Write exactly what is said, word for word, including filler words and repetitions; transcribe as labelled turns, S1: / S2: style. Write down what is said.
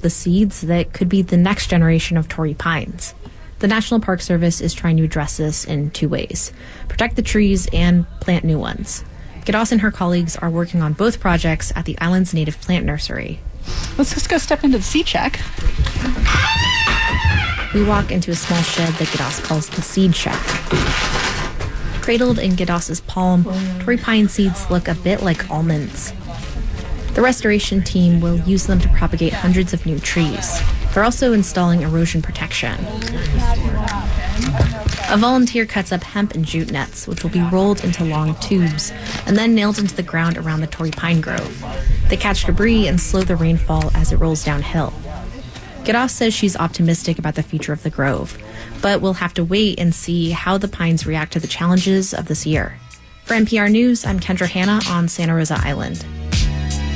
S1: the seeds that could be the next generation of Torrey pines. The National Park Service is trying to address this in two ways: protect the trees and plant new ones. Gidos and her colleagues are working on both projects at the island's native plant nursery.
S2: Let's just go step into the seed shack.
S1: We walk into a small shed that Gidos calls the seed shack. Cradled in Gidos's palm, Torrey pine seeds look a bit like almonds. The restoration team will use them to propagate hundreds of new trees. They're also installing erosion protection. A volunteer cuts up hemp and jute nets, which will be rolled into long tubes and then nailed into the ground around the Torrey pine grove. They catch debris and slow the rainfall as it rolls downhill. Gidos says she's optimistic about the future of the grove, but we'll have to wait and see how the pines react to the challenges of this year. For N P R News, I'm Kendra Hanna on Santa Rosa Island.